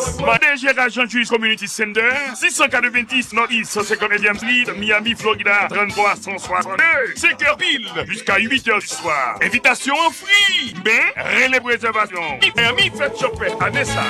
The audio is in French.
DG Agent Juice Community Center, 690 Northeast 150e Street, Miami, Florida, 33 162. 5 heures pile, jusqu'à 8 heures du soir. Invitation en free, mais relève réservation. Miami Fête Chopin, à Nessa.